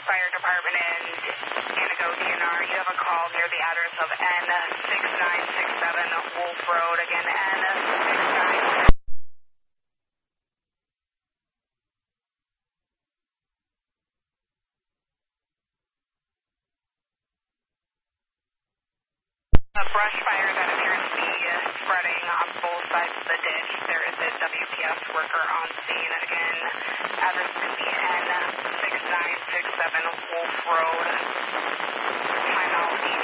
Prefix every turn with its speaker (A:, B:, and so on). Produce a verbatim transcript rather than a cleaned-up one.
A: Fire Department in Anago, D N R. You have a call near the address of N six nine six seven Wolf Road. Again, N six nine. A brush fire that appears to be uh, spreading on both sides of the ditch. There is a W P S worker on scene. Again, address to be N six nine six seven Wolf Road. Timeout